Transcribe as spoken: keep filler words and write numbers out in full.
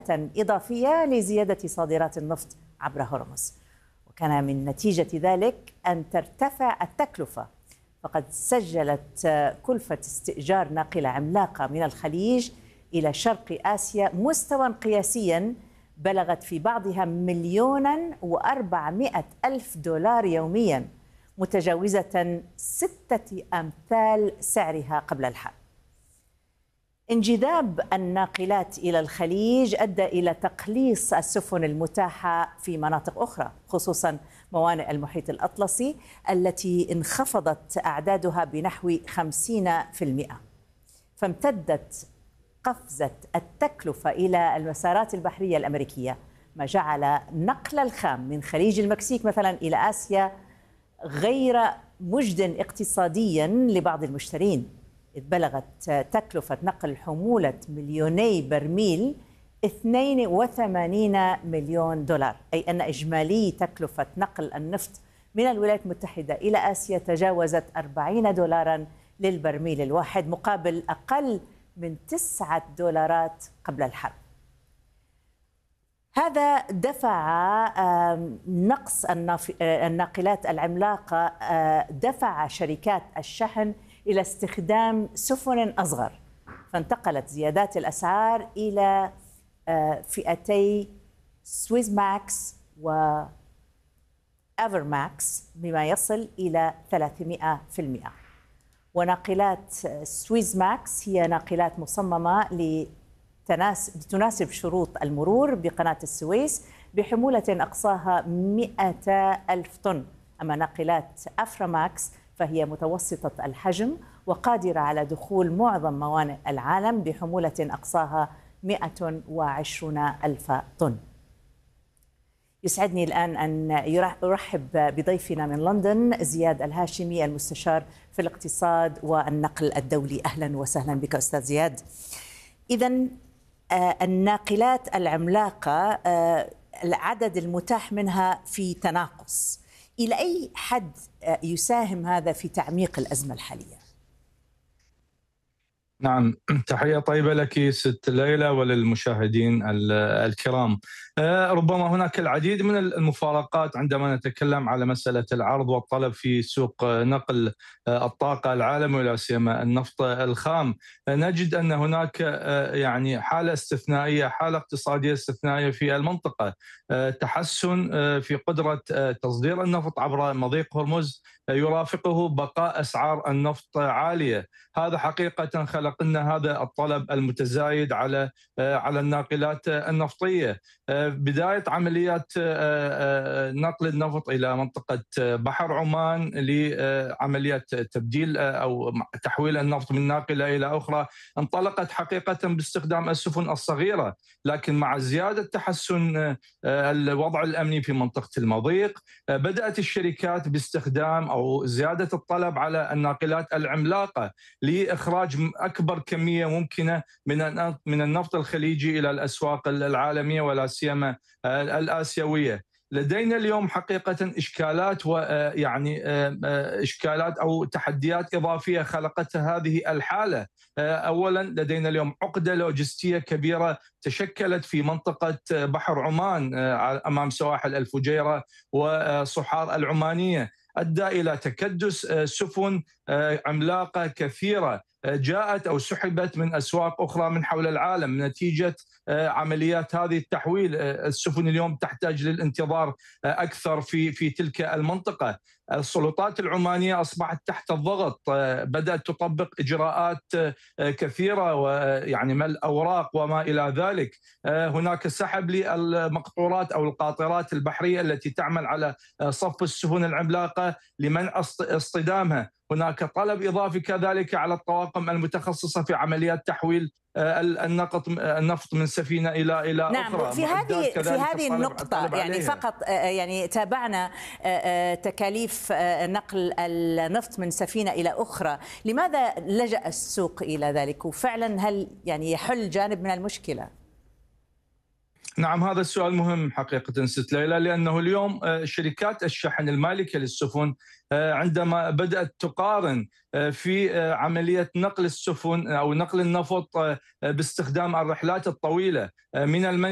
إضافية لزيادة صادرات النفط عبر هرمز، وكان من نتيجة ذلك أن ترتفع التكلفة، فقد سجلت كلفة استئجار ناقلة عملاقة من الخليج إلى شرق آسيا مستوى قياسيا بلغت في بعضها مليونا وأربعمائة ألف دولار يوميا، متجاوزة ستة أمثال سعرها قبل الحرب. انجذاب الناقلات إلى الخليج أدى إلى تقليص السفن المتاحة في مناطق أخرى، خصوصا موانئ المحيط الأطلسي التي انخفضت أعدادها بنحو خمسين بالمئة، فامتدت قفزة التكلفة إلى المسارات البحرية الأمريكية، ما جعل نقل الخام من خليج المكسيك مثلا إلى آسيا غير مجد اقتصاديا لبعض المشترين، إذ بلغت تكلفة نقل حمولة مليوني برميل اثنين وثمانين مليون دولار، أي أن إجمالي تكلفة نقل النفط من الولايات المتحدة إلى آسيا تجاوزت أربعين دولارا للبرميل الواحد، مقابل أقل من تسعة دولارات قبل الحرب. هذا دفع نقص الناقلات العملاقة، دفع شركات الشحن إلى استخدام سفن أصغر، فانتقلت زيادات الأسعار إلى فئتي سويس ماكس و أفر ماكس بما يصل إلى ثلاثمائة بالمئة. وناقلات سويس ماكس هي ناقلات مصممة لتناسب شروط المرور بقناة السويس بحمولة أقصاها مئة ألف طن، أما ناقلات أفر ماكس فهي متوسطة الحجم وقادرة على دخول معظم موانئ العالم بحمولة أقصاها مئة وعشرين ألف طن. يسعدني الآن أن أرحب بضيفنا من لندن زياد الهاشمي، المستشار في الاقتصاد والنقل الدولي. أهلا وسهلا بك أستاذ زياد. إذن الناقلات العملاقة العدد المتاح منها في تناقص، إلى أي حد يساهم هذا في تعميق الأزمة الحالية؟ نعم، تحية طيبة لك ست ليلى وللمشاهدين الكرام. ربما هناك العديد من المفارقات عندما نتكلم على مسألة العرض والطلب في سوق نقل الطاقة العالمي ولا سيما النفط الخام. نجد أن هناك يعني حالة استثنائية، حالة اقتصادية استثنائية في المنطقة، تحسن في قدرة تصدير النفط عبر مضيق هرمز يرافقه بقاء أسعار النفط عالية. هذا حقيقة خلق لنا هذا الطلب المتزايد على على الناقلات النفطية. بداية عمليات نقل النفط إلى منطقة بحر عمان لعمليات تبديل أو تحويل النفط من ناقلة إلى أخرى انطلقت حقيقة باستخدام السفن الصغيرة، لكن مع زيادة تحسن الوضع الأمني في منطقة المضيق بدأت الشركات باستخدام أو زيادة الطلب على الناقلات العملاقة لإخراج أكبر كمية ممكنة من من النفط الخليجي إلى الأسواق العالمية ولا سيما الآسيوية. لدينا اليوم حقيقة إشكالات ويعني إشكالات أو تحديات إضافية خلقتها هذه الحالة. أولا لدينا اليوم عقدة لوجستية كبيرة تشكلت في منطقة بحر عمان أمام سواحل الفجيرة وصحار العمانية، أدى إلى تكدس سفن عملاقة كثيرة جاءت أو سحبت من أسواق أخرى من حول العالم نتيجة عمليات هذه التحويل. السفن اليوم تحتاج للانتظار أكثر في في تلك المنطقة. السلطات العمانية أصبحت تحت الضغط، بدأت تطبق إجراءات كثيرة ويعني ملء أوراق وما إلى ذلك. هناك سحب للمقطورات أو القاطرات البحرية التي تعمل على صف السفن العملاقة لمنع اصطدامها. هناك طلب إضافي كذلك على الطواقم المتخصصة في عمليات تحويل النقط النفط من سفينة إلى إلى نعم أخرى. في هذه في هذه النقطة يعني فقط يعني تابعنا تكاليف نقل النفط من سفينة إلى أخرى، لماذا لجأ السوق إلى ذلك؟ وفعلا هل يعني يحل جانب من المشكلة؟ نعم، هذا السؤال مهم حقيقة ست ليلى، لأنه اليوم شركات الشحن المالكة للسفن عندما بدأت تقارن في عملية نقل السفن أو نقل النفط باستخدام الرحلات الطويلة من المنشأ